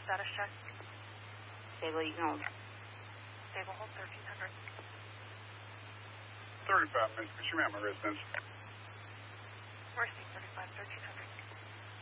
status check. Stable, you can hold. Stable, hold 1300. 35 minutes, Mr. Ma'am, residence. Mercy, 35, 1300.